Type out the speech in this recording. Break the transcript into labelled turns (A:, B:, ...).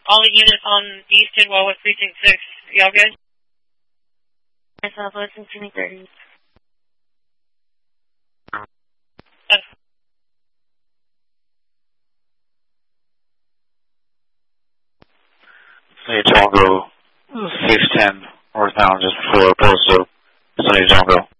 A: All the units on Easton Wildwood Precinct 6. Y'all good?
B: Southwest 2030.
C: Sunny Jungle 610 northbound just before postal Sunny Jungle.